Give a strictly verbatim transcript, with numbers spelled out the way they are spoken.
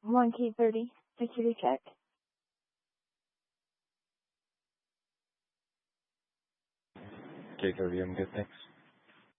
one K thirty, security check. K thirty, I'm good, thanks.